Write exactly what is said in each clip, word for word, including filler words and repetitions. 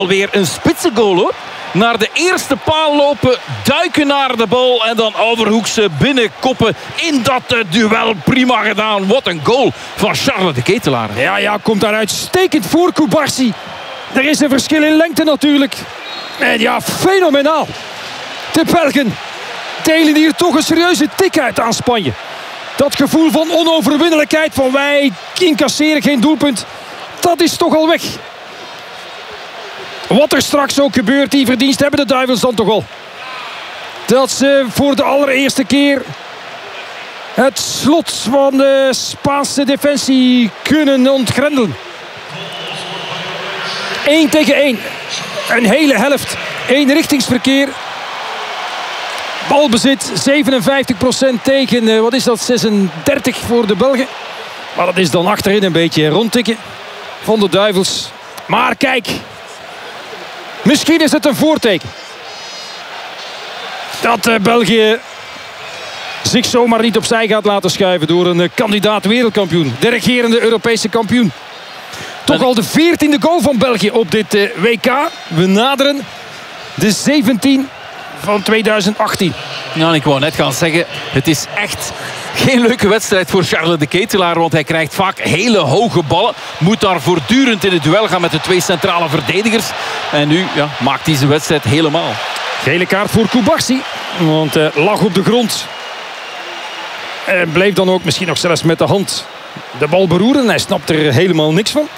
Alweer een spitse goal hoor. Naar de eerste paal lopen, duiken naar de bal en dan overhoekse binnenkoppen in dat uh, duel. Prima gedaan. Wat een goal van Charles de Ketelaar. Ja, ja, komt daar uitstekend voor Cubarsí. Er is een verschil in lengte natuurlijk. En ja, fenomenaal. De Belgen delen hier toch een serieuze tik uit aan Spanje. Dat gevoel van onoverwinnelijkheid, van wij incasseren geen doelpunt, dat is toch al weg. Wat er straks ook gebeurt, die verdienst hebben de Duivels dan toch al. Dat ze voor de allereerste keer het slot van de Spaanse defensie kunnen ontgrendelen. één tegen één. Een hele helft. Eenrichtingsverkeer. Balbezit zevenenvijftig procent tegen, wat is dat, zesendertig voor de Belgen. Maar dat is dan achterin een beetje rondtikken van de Duivels. Maar kijk, misschien is het een voorteken dat uh, België zich zomaar niet opzij gaat laten schuiven door een uh, kandidaat wereldkampioen. De regerende Europese kampioen. Toch al de veertiende goal van België op dit uh, W K. We naderen de zeventien van tweeduizend achttien. Ja, ik wou net gaan zeggen, het is echt geen leuke wedstrijd voor Charles de Ketelaar, want hij krijgt vaak hele hoge ballen. Moet daar voortdurend in het duel gaan met de twee centrale verdedigers. En nu ja, maakt hij zijn wedstrijd helemaal. Gele kaart voor Cubarsí, want uh, lag op de grond. En bleef dan ook misschien nog zelfs met de hand de bal beroeren. Hij snapt er helemaal niks van.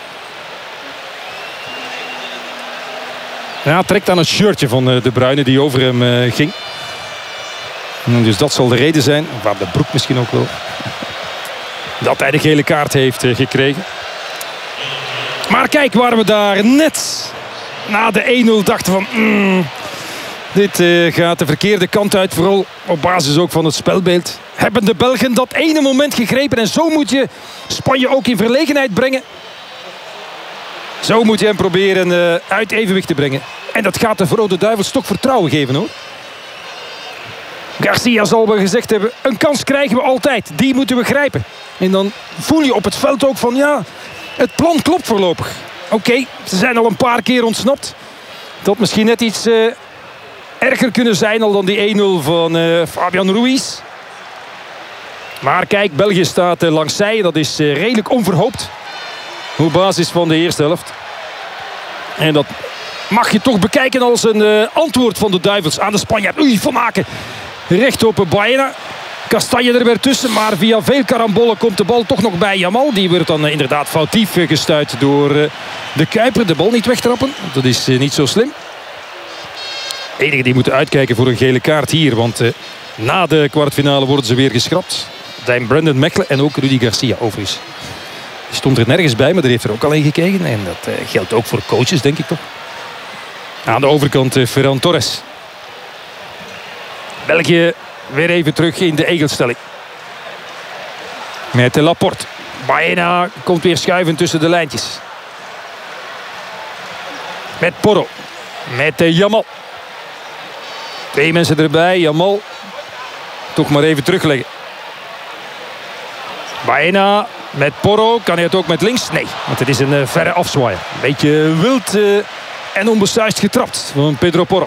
Ja, trekt aan het shirtje van uh, De Bruyne die over hem uh, ging. Dus dat zal de reden zijn, of aan de broek misschien ook wel, dat hij de gele kaart heeft uh, gekregen. Maar kijk, waar we daar net na de één nul dachten van Mm, dit uh, gaat de verkeerde kant uit. Vooral op basis ook van het spelbeeld. Hebben de Belgen dat ene moment gegrepen. En zo moet je Spanje ook in verlegenheid brengen. Zo moet je hem proberen uh, uit evenwicht te brengen. En dat gaat de Rode Duivels toch vertrouwen geven hoor. Garcia zal wel gezegd hebben, een kans krijgen we altijd. Die moeten we grijpen. En dan voel je op het veld ook van ja, het plan klopt voorlopig. Oké, okay, ze zijn al een paar keer ontsnapt. Dat misschien net iets uh, erger kunnen zijn al dan die één nul van uh, Fabian Ruiz. Maar kijk, België staat uh, langs zij. Dat is uh, redelijk onverhoopt. Op basis van de eerste helft. En dat mag je toch bekijken als een uh, antwoord van de Duivels aan de Spanjaard. Oei, Van Aken. Recht op Baena. Castagne er weer tussen, maar via veel karambollen komt de bal toch nog bij Jamal. Die wordt dan uh, inderdaad foutief uh, gestuit door uh, de Kuiper. De bal niet wegtrappen. Dat is uh, niet zo slim. De enige die moeten uitkijken voor een gele kaart hier. Want uh, na de kwartfinale worden ze weer geschrapt. Zijn Brandon Mechelen en ook Rudy Garcia overigens. Die stond er nergens bij, maar die heeft er ook al in gekeken. En dat uh, geldt ook voor coaches, denk ik toch. Aan de overkant uh, Ferran Torres. België weer even terug in de egelstelling. Met de Laporte. Baena komt weer schuiven tussen de lijntjes. Met Porro. Met uh, Jamal. Twee mensen erbij. Jamal. Toch maar even terugleggen. Baena met Porro. Kan hij het ook met links? Nee, want het is een uh, verre afzwaaier. Een beetje wild uh, en onbesuisd getrapt van Pedro Porro.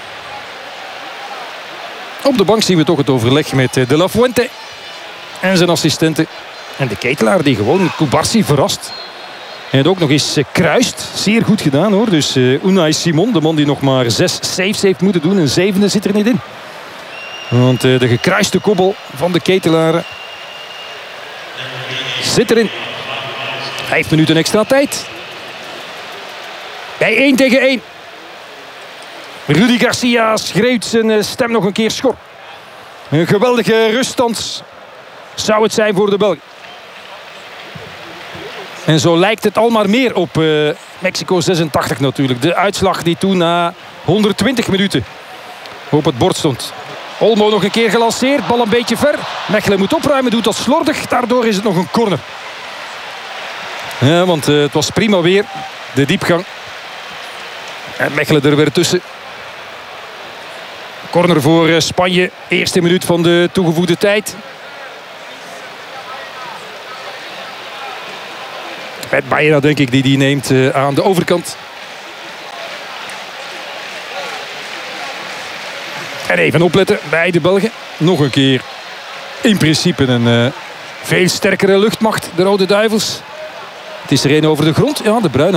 Op de bank zien we toch het overleg met uh, De La Fuente en zijn assistenten. En de Ketelaar die gewoon Cubarsí verrast. En het ook nog eens uh, kruist. Zeer goed gedaan hoor. Dus uh, Unai Simon, de man die nog maar zes saves heeft moeten doen. Een zevende zit er niet in. Want uh, de gekruiste kobbel van de Ketelaren zit erin. Vijf minuten extra tijd. Bij één tegen één. Rudy Garcia schreeuwt zijn stem nog een keer schor. Een geweldige ruststand zou het zijn voor de Belgen. En zo lijkt het al maar meer op uh, Mexico zesentachtig natuurlijk. De uitslag die toen na honderdtwintig minuten op het bord stond. Olmo nog een keer gelanceerd, bal een beetje ver. Mechelen moet opruimen, doet dat slordig. Daardoor is het nog een corner. Ja, want uh, het was prima weer. De diepgang. En Mechelen er weer tussen. Corner voor uh, Spanje. Eerste minuut van de toegevoegde tijd. Met Baena denk ik die die neemt uh, aan de overkant. En even opletten bij de Belgen. Nog een keer in principe een uh, veel sterkere luchtmacht, de Rode Duivels. Het is er een over de grond. Ja, de Bruin